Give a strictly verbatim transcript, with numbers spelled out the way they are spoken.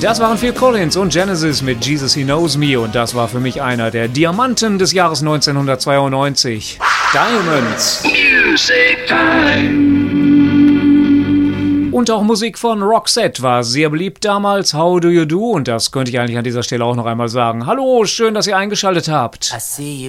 Das waren Phil Collins und Genesis mit Jesus He Knows Me und das war für mich einer der Diamanten des Jahres neunzehnhundertzweiundneunzig. Diamonds. Music Time. Und auch Musik von Roxette war sehr beliebt damals. How Do You Do? Und das könnte ich eigentlich an dieser Stelle auch noch einmal sagen. Hallo, schön, dass ihr eingeschaltet habt. I see you